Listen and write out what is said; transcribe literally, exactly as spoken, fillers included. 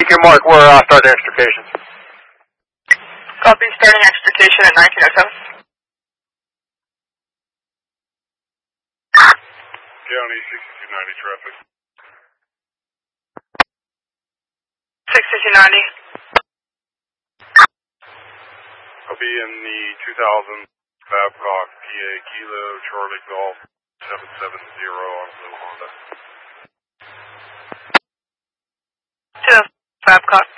You can mark where uh, starting extrication. Copy, starting extrication at nineteen oh seven. County sixty-two ninety traffic. sixty-two ninety. I'll be in the two thousand Babcock P A Kilo Charlie Golf seven seven zero on Blue Honda. To Babcock.